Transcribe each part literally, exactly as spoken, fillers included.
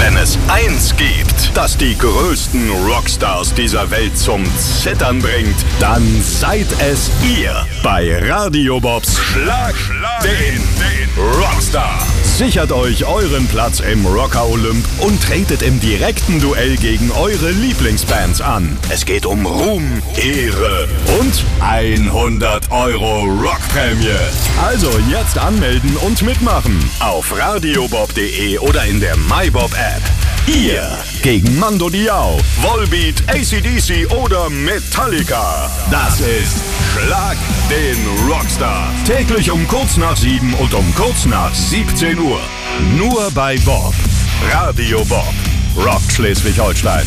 Wenn es eins gibt, das die größten Rockstars dieser Welt zum Zittern bringt, dann seid es ihr. Bei Radio Bobs Schlag den Rockstar. Sichert euch euren Platz im Rocker Olymp und tretet im direkten Duell gegen eure Lieblingsbands an. Es geht um Ruhm, Ehre und hundert Euro Rockprämie. Also jetzt anmelden und mitmachen auf radiobob punkt de oder in der MyBob-App. Ihr gegen Mando Diao, Volbeat, A C D C oder Metallica. Das ist Schlag den Rockstar. Täglich um kurz nach sieben und um kurz nach siebzehn Uhr. Nur bei Bob. Radio Bob. Rock Schleswig-Holstein.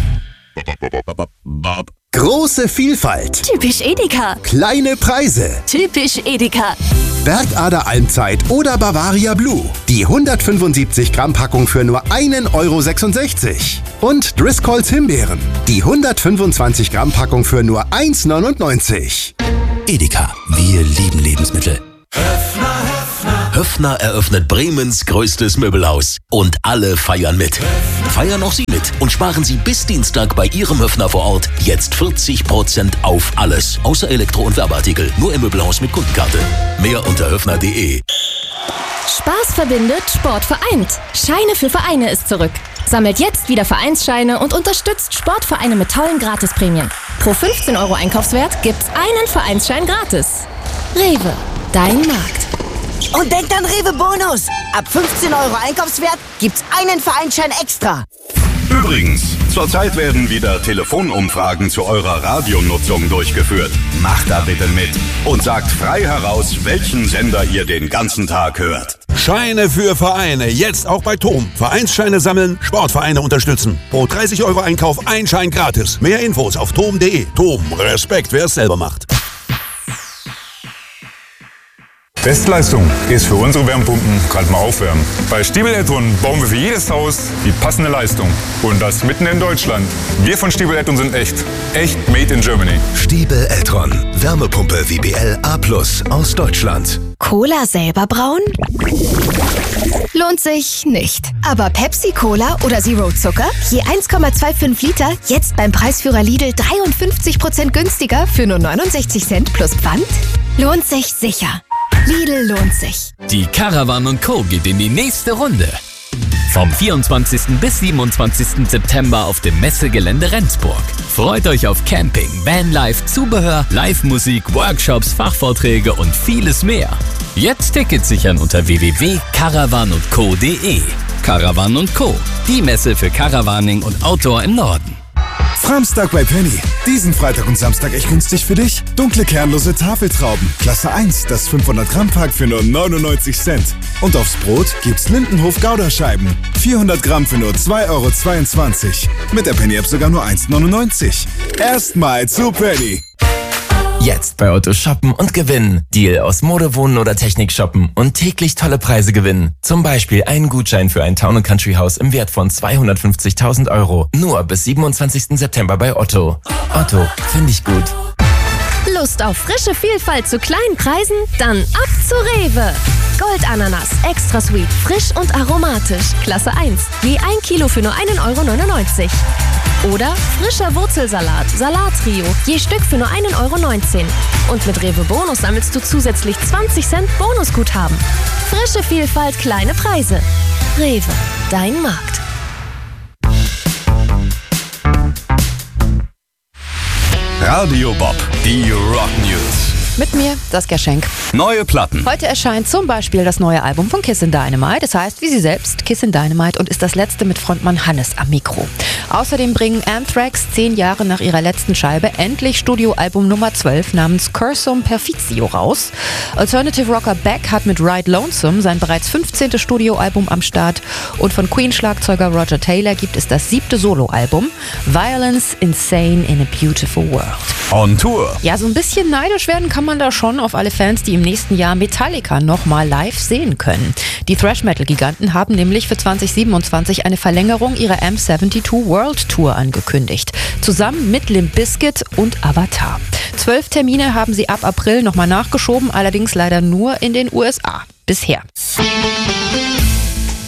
Bob. Große Vielfalt. Typisch Edeka. Kleine Preise. Typisch Edeka. Bergader Almzeit oder Bavaria Blue. Die hundertfünfundsiebzig Gramm Packung für nur einen Euro sechsundsechzig. Und Driscolls Himbeeren. Die hundertfünfundzwanzig Gramm Packung für nur eins neunundneunzig. Edeka. Wir lieben Lebensmittel. Höffner, Höffner. Höffner eröffnet Bremens größtes Möbelhaus. Und alle feiern mit. Feiern auch Sie mit und sparen Sie bis Dienstag bei Ihrem Höffner vor Ort jetzt vierzig Prozent auf alles. Außer Elektro- und Werbeartikel. Nur im Möbelhaus mit Kundenkarte. Mehr unter höffner punkt de. Spaß verbindet, Sport vereint. Scheine für Vereine ist zurück. Sammelt jetzt wieder Vereinsscheine und unterstützt Sportvereine mit tollen Gratisprämien. Pro fünfzehn Euro Einkaufswert gibt's einen Vereinsschein gratis. Rewe, dein Markt. Und denkt an Rewe Bonus. Ab fünfzehn Euro Einkaufswert gibt's einen Vereinsschein extra. Übrigens, zurzeit werden wieder Telefonumfragen zu eurer Radionutzung durchgeführt. Macht da bitte mit und sagt frei heraus, welchen Sender ihr den ganzen Tag hört. Scheine für Vereine, jetzt auch bei Tom. Vereinsscheine sammeln, Sportvereine unterstützen. Pro dreißig Euro Einkauf ein Schein gratis. Mehr Infos auf tom punkt de. Tom, Respekt, wer es selber macht. Bestleistung ist für unsere Wärmepumpen gerade mal aufwärmen. Bei Stiebel Eltron bauen wir für jedes Haus die passende Leistung. Und das mitten in Deutschland. Wir von Stiebel Eltron sind echt. Echt made in Germany. Stiebel Eltron. Wärmepumpe W B L A plus aus Deutschland. Cola selber brauen? Lohnt sich nicht. Aber Pepsi Cola oder Zero Zucker? Je eins Komma fünfundzwanzig Liter, jetzt beim Preisführer Lidl dreiundfünfzig Prozent günstiger für nur neunundsechzig Cent plus Pfand? Lohnt sich sicher. Lidl lohnt sich. Die Caravan und Co. geht in die nächste Runde. Vom vierundzwanzigsten bis siebenundzwanzigsten September auf dem Messegelände Rendsburg. Freut euch auf Camping, Vanlife, Zubehör, Live-Musik, Workshops, Fachvorträge und vieles mehr. Jetzt Tickets sichern unter w w w punkt caravan und co punkt de. Caravan und Co. Die Messe für Caravaning und Outdoor im Norden. Framstag bei Penny. Diesen Freitag und Samstag echt günstig für dich. Dunkle kernlose Tafeltrauben. Klasse eins, das fünfhundert Gramm Pack für nur neunundneunzig Cent. Und aufs Brot gibt's Lindenhof Gouda-Scheiben. vierhundert Gramm für nur zwei Euro zweiundzwanzig. Mit der Penny-App sogar nur eins neunundneunzig. Erstmal zu Penny. Jetzt bei Otto shoppen und gewinnen. Deal aus Mode, Wohnen oder Technik shoppen und täglich tolle Preise gewinnen. Zum Beispiel einen Gutschein für ein Town- und Country-Haus im Wert von zweihundertfünfzigtausend Euro. Nur bis siebenundzwanzigsten September bei Otto. Otto, finde ich gut. Lust auf frische Vielfalt zu kleinen Preisen? Dann ab zu Rewe. Goldananas, extra sweet, frisch und aromatisch. Klasse eins, je ein Kilo für nur einen Euro neunundneunzig. Oder frischer Wurzelsalat, Salattrio, je Stück für nur einen Euro neunzehn. Und mit Rewe Bonus sammelst du zusätzlich zwanzig Cent Bonusguthaben. Frische Vielfalt, kleine Preise. Rewe, dein Markt. Radio Bob, die Rock News. Mit mir, Saskia Schenk. Neue Platten. Heute erscheint zum Beispiel das neue Album von Kiss in Dynamite. Das heißt, wie sie selbst, Kiss in Dynamite, und ist das letzte mit Frontmann Hannes am Mikro. Außerdem bringen Anthrax zehn Jahre nach ihrer letzten Scheibe endlich Studioalbum Nummer zwölf namens Cursum Perfizio raus. Alternative Rocker Beck hat mit Ride Lonesome sein bereits fünfzehntes Studioalbum am Start. Und von Queen-Schlagzeuger Roger Taylor gibt es das siebte Soloalbum Violence Insane in a Beautiful World. On Tour. Ja, so ein bisschen neidisch werden kann man da schon auf alle Fans, die im nächsten Jahr Metallica nochmal live sehen können. Die Thrash-Metal-Giganten haben nämlich für zwanzig siebenundzwanzig eine Verlängerung ihrer M zweiundsiebzig World Tour angekündigt. Zusammen mit Limp Bizkit und Avatar. Zwölf Termine haben sie ab April nochmal nachgeschoben, allerdings leider nur in den U S A. Bisher.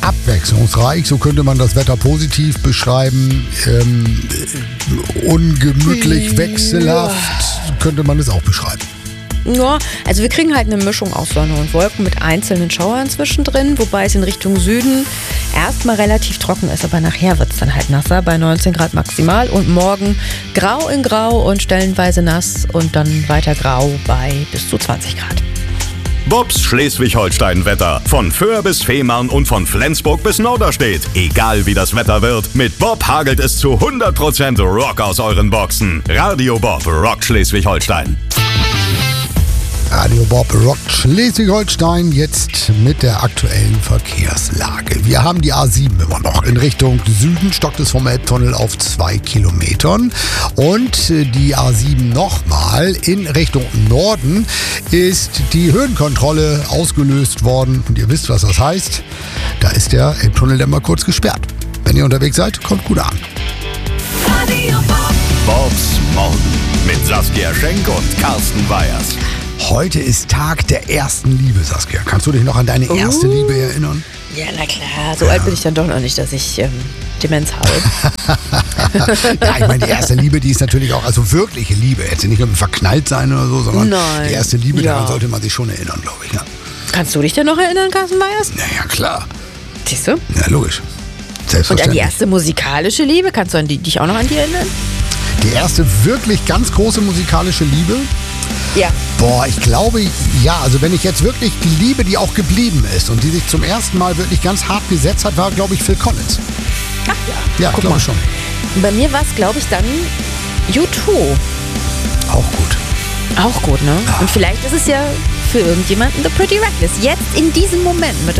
abwechslungsreich, so könnte man das Wetter positiv beschreiben. Ähm, ungemütlich, wechselhaft, könnte man es auch beschreiben. Ja, also wir kriegen halt eine Mischung aus Sonne und Wolken mit einzelnen Schauern zwischendrin, wobei es in Richtung Süden erstmal relativ trocken ist, aber nachher wird es dann halt nasser bei neunzehn Grad maximal und morgen grau in grau und stellenweise nass und dann weiter grau bei bis zu zwanzig Grad. Bobs Schleswig-Holstein-Wetter. Von Föhr bis Fehmarn und von Flensburg bis Norderstedt. Egal wie das Wetter wird, mit Bob hagelt es zu hundert Prozent Rock aus euren Boxen. Radio Bob rockt Schleswig-Holstein. Radio Bob rockt Schleswig-Holstein jetzt mit der aktuellen Verkehrslage. Wir haben die A sieben immer noch in Richtung Süden, stockt es vom Elbtunnel auf zwei Kilometern. Und die A sieben nochmal in Richtung Norden ist die Höhenkontrolle ausgelöst worden. Und ihr wisst, was das heißt. Da ist der Elbtunnel dann mal kurz gesperrt. Wenn ihr unterwegs seid, kommt gut an. Radio Bob. Bobs Morgen mit Saskia Schenk und Carsten Weyers. Heute ist Tag der ersten Liebe, Saskia. Kannst du dich noch an deine erste uh. Liebe erinnern? Ja, na klar. So ja. alt bin ich dann doch noch nicht, dass ich ähm, Demenz habe. Ja, ich meine, die erste Liebe, die ist natürlich auch, also wirkliche Liebe. Jetzt nicht nur verknallt sein oder so, sondern Nein. die erste Liebe, ja. daran sollte man sich schon erinnern, glaube ich. Ja. Kannst du dich denn noch erinnern, Carsten Weyers? Naja, klar. Siehst du? Ja, logisch. Und an die erste musikalische Liebe? Kannst du an die, dich auch noch an die erinnern? Die erste wirklich ganz große musikalische Liebe? Ja. Boah, ich glaube, ja, also wenn ich jetzt wirklich die Liebe, die auch geblieben ist und die sich zum ersten Mal wirklich ganz hart gesetzt hat, war, glaube ich, Phil Collins. Ach ja. Ja, glaube ich schon. Und bei mir war es, glaube ich, dann U zwei. Auch gut. Auch gut, ne? Ja. Und vielleicht ist es ja für irgendjemanden The Pretty Reckless. Jetzt in diesem Moment mit